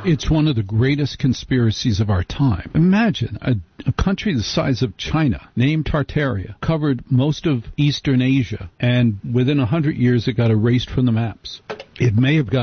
It's one of the greatest conspiracies of our time. Imagine a country the size of China, named Tartaria, covered most of Eastern Asia, and within 100 years it got erased from the maps. It may have gotten